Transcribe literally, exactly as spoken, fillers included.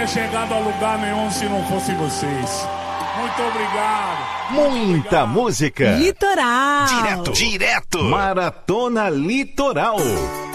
teria chegado a lugar nenhum se não fosse vocês. Muito obrigado. Muita música. Litoral. Direto, direto. Maratona Litoral.